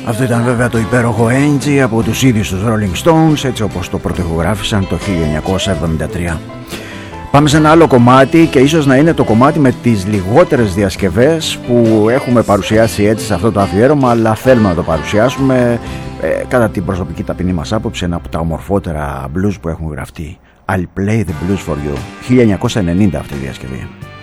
Αυτό ήταν βέβαια το υπέροχο Angie από τους ίδιους τους Rolling Stones, έτσι όπως το πρωτογράφησαν το 1973. Πάμε σε ένα άλλο κομμάτι και ίσως να είναι το κομμάτι με τις λιγότερες διασκευές που έχουμε παρουσιάσει έτσι σε αυτό το αφιέρωμα, αλλά θέλουμε να το παρουσιάσουμε κατά την προσωπική ταπεινή μας άποψη, ένα από τα ομορφότερα blues που έχουν γραφτεί. I'll play the blues for you, 1990 αυτή η διασκευή.